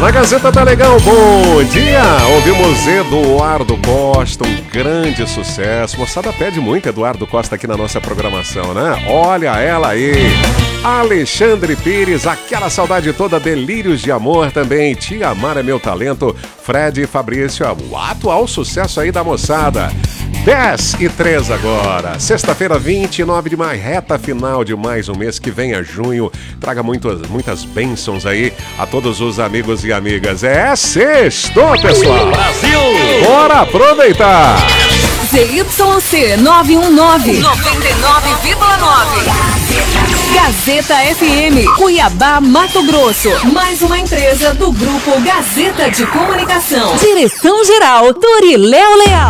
Na Gazeta tá legal, bom dia! Ouvimos Eduardo Costa, um grande sucesso. Moçada pede muito Eduardo Costa aqui na nossa programação, né? Olha ela aí! Alexandre Pires, aquela saudade toda, Delírios de Amor também. Te Amar é Meu Talento, Fred e Fabrício, o atual sucesso aí da moçada. 10h03 agora, sexta-feira, 29 de maio, reta final de mais um mês, que venha junho, traga muitas bênçãos aí a todos os amigos e amigas. É sexto, pessoal! Brasil! Bora aproveitar! ZYC 919, 99,9. Gazeta FM, Cuiabá, Mato Grosso. Mais uma empresa do Grupo Gazeta de Comunicação. Direção-geral, Doriléo Leal.